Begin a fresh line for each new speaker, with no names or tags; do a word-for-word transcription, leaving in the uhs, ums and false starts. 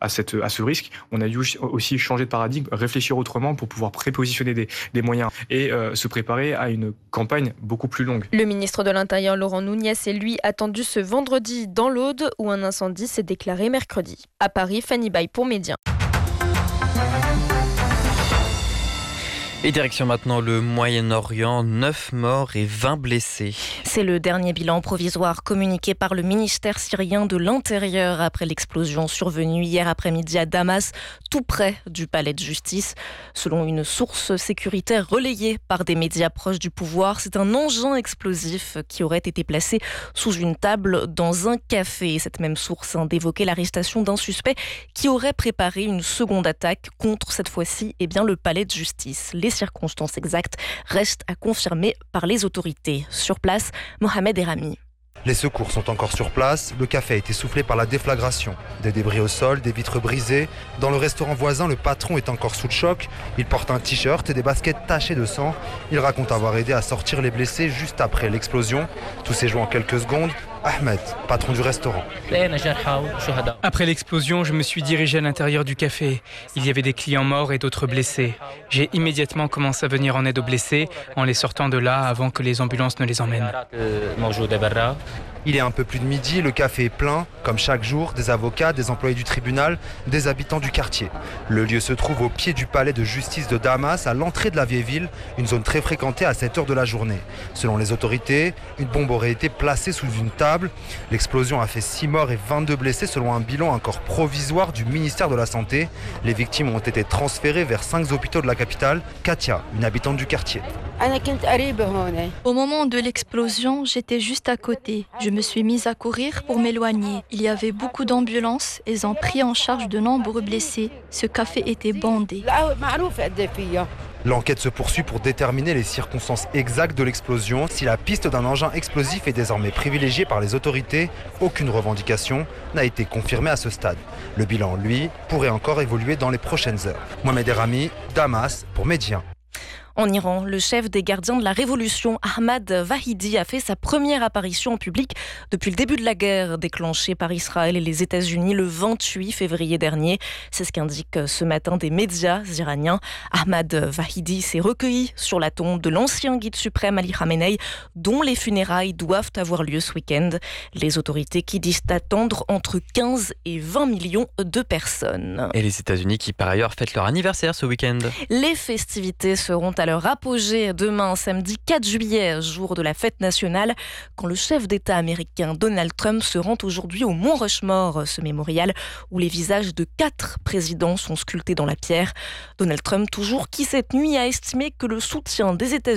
à, cette, à ce risque, on a dû aussi changer de paradigme, réfléchir autrement pour pouvoir prépositionner des, des moyens et euh, se préparer à une campagne beaucoup plus longue.
Le ministre de l'Intérieur Laurent Nunez est lui attendu ce vendredi dans l'Aude où un incendie s'est déclaré mercredi. À Paris, Fanny Baye pour Média.
Et direction maintenant le Moyen-Orient, neuf morts et vingt blessés.
C'est le dernier bilan provisoire communiqué par le ministère syrien de l'Intérieur après l'explosion survenue hier après-midi à Damas, tout près du palais de justice. Selon une source sécuritaire relayée par des médias proches du pouvoir, c'est un engin explosif qui aurait été placé sous une table dans un café. Cette même source a évoqué l'arrestation d'un suspect qui aurait préparé une seconde attaque contre, cette fois-ci, eh bien, le palais de justice. Les circonstances exactes restent à confirmer par les autorités. Sur place, Mohamed Erami.
Les secours sont encore sur place. Le café a été soufflé par la déflagration. Des débris au sol, des vitres brisées. Dans le restaurant voisin, le patron est encore sous le choc. Il porte un t-shirt et des baskets tachées de sang. Il raconte avoir aidé à sortir les blessés juste après l'explosion. Tout s'est joué en quelques secondes. Ahmed, patron du restaurant.
Après l'explosion, je me suis dirigé à l'intérieur du café. Il y avait des clients morts et d'autres blessés. J'ai immédiatement commencé à venir en aide aux blessés en les sortant de là avant que les ambulances ne les emmènent.
Il est un peu plus de midi, le café est plein, comme chaque jour, des avocats, des employés du tribunal, des habitants du quartier. Le lieu se trouve au pied du palais de justice de Damas, à l'entrée de la vieille ville, une zone très fréquentée à cette heure de la journée. Selon les autorités, une bombe aurait été placée sous une table. L'explosion a fait six morts et vingt-deux blessés selon un bilan encore provisoire du ministère de la Santé. Les victimes ont été transférées vers cinq hôpitaux de la capitale. Katia, une habitante du quartier.
Au moment de l'explosion, j'étais juste à côté. Je me suis mise à courir pour m'éloigner. Il y avait beaucoup d'ambulances. Elles ont pris en charge de nombreux blessés. Ce café était bondé.
L'enquête se poursuit pour déterminer les circonstances exactes de l'explosion. Si la piste d'un engin explosif est désormais privilégiée par les autorités, aucune revendication n'a été confirmée à ce stade. Le bilan, lui, pourrait encore évoluer dans les prochaines heures. Mohamed Erami, Damas, pour Média.
En Iran, le chef des gardiens de la révolution, Ahmad Vahidi, a fait sa première apparition en public depuis le début de la guerre déclenchée par Israël et les États-Unis le vingt-huit février dernier. C'est ce qu'indiquent ce matin des médias iraniens. Ahmad Vahidi s'est recueilli sur la tombe de l'ancien guide suprême Ali Khamenei, dont les funérailles doivent avoir lieu ce week-end. Les autorités qui disent attendre entre quinze et vingt millions de personnes.
Et les États-Unis qui, par ailleurs, fêtent leur anniversaire ce week-end.
Les festivités seront à leur apogée demain, samedi quatre juillet, jour de la fête nationale, quand le chef d'État américain Donald Trump se rend aujourd'hui au Mont Rushmore, ce mémorial où les visages de quatre présidents sont sculptés dans la pierre. Donald Trump, toujours, qui cette nuit a estimé que le soutien des États-Unis